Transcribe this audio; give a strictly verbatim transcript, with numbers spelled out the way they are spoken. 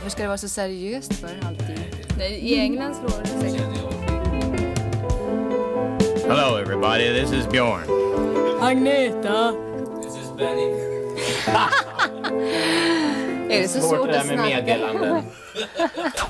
Varför ska det vara så seriöst för alltid? Nej, i England slår det säkert. Hello everybody, this is Bjorn. Agneta! This is Benny. Är det så Svårt svårt det där att med snacka? meddelanden.